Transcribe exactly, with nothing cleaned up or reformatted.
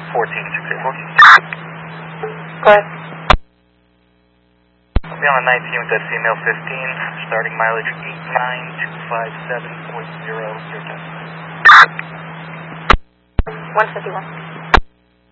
fourteen six eight four. Go ahead. I'll be on the nineteen with that female fifteen, starting mileage eight nine two five seven point zero, your test. one fifty-one.